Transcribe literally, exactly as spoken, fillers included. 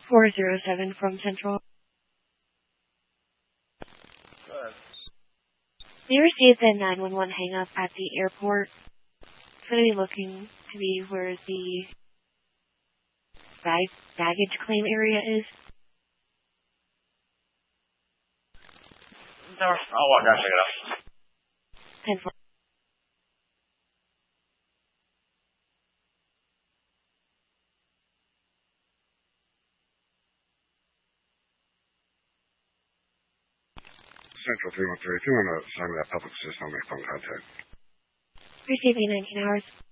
four zero seven from Central. Good. We received a nine one one hang up at the airport. It's going to be looking to be where the bag baggage claim area is. No, I'll walk out and check it out. Pencil. Central three one three, if you want to sign that public system, make phone contact. Receiving nineteen hours.